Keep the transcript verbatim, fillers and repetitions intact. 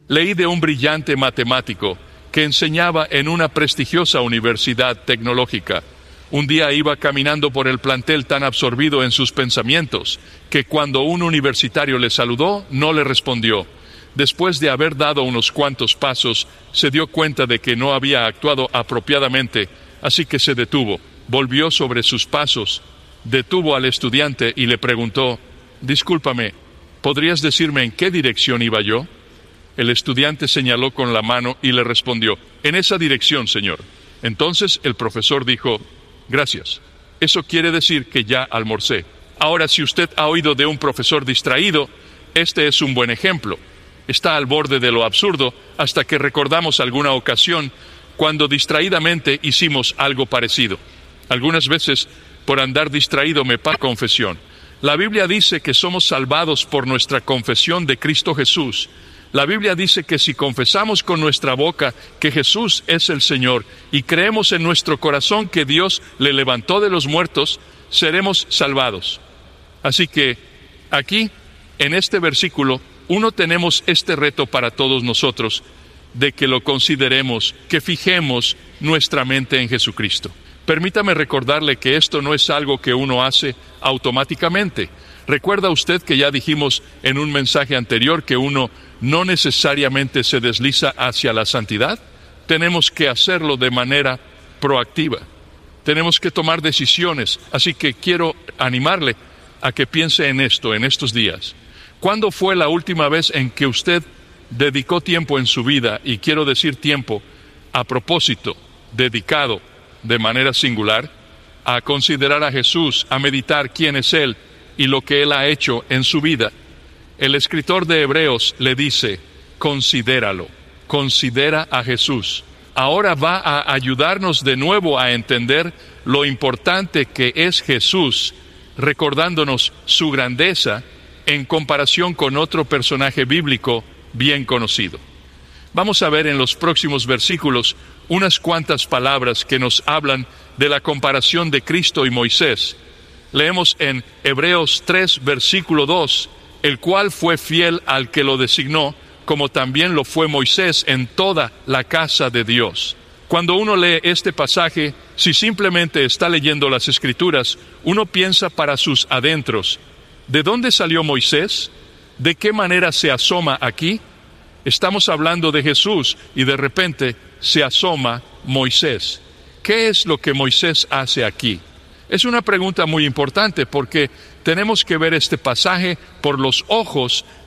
Leí de un brillante matemático que enseñaba en una prestigiosa universidad tecnológica. Un día iba caminando por el plantel tan absorbido en sus pensamientos que cuando un universitario le saludó, no le respondió. Después de haber dado unos cuantos pasos, se dio cuenta de que no había actuado apropiadamente, así que se detuvo, volvió sobre sus pasos, detuvo al estudiante y le preguntó: «Discúlpame, ¿podrías decirme en qué dirección iba yo?». El estudiante señaló con la mano y le respondió: «En esa dirección, señor». Entonces el profesor dijo: «Gracias. Eso quiere decir que ya almorcé». Ahora, si usted ha oído de un profesor distraído, este es un buen ejemplo. Está al borde de lo absurdo hasta que recordamos alguna ocasión cuando distraídamente hicimos algo parecido. Algunas veces, por andar distraído, me pasa confesión. La Biblia dice que somos salvados por nuestra confesión de Cristo Jesús. La Biblia dice que si confesamos con nuestra boca que Jesús es el Señor y creemos en nuestro corazón que Dios le levantó de los muertos, seremos salvados. Así que aquí, en este versículo, uno tenemos este reto para todos nosotros, de que lo consideremos, que fijemos nuestra mente en Jesucristo. Permítame recordarle que esto no es algo que uno hace automáticamente. ¿Recuerda usted que ya dijimos en un mensaje anterior que uno no necesariamente se desliza hacia la santidad? Tenemos que hacerlo de manera proactiva. Tenemos que tomar decisiones. Así que quiero animarle a que piense en esto, en estos días. ¿Cuándo fue la última vez en que usted dedicó tiempo en su vida, y quiero decir tiempo a propósito, dedicado de manera singular, a considerar a Jesús, a meditar quién es Él y lo que Él ha hecho en su vida? El escritor de Hebreos le dice: considéralo, considera a Jesús. Ahora va a ayudarnos de nuevo a entender lo importante que es Jesús, recordándonos su grandeza en comparación con otro personaje bíblico bien conocido. Vamos a ver en los próximos versículos unas cuantas palabras que nos hablan de la comparación de Cristo y Moisés. Leemos en Hebreos tres, versículo dos, el cual fue fiel al que lo designó, como también lo fue Moisés en toda la casa de Dios. Cuando uno lee este pasaje, si simplemente está leyendo las Escrituras, uno piensa para sus adentros: ¿de dónde salió Moisés? ¿De qué manera se asoma aquí? Estamos hablando de Jesús y de repente se asoma Moisés. ¿Qué es lo que Moisés hace aquí? Es una pregunta muy importante porque tenemos que ver este pasaje por los ojos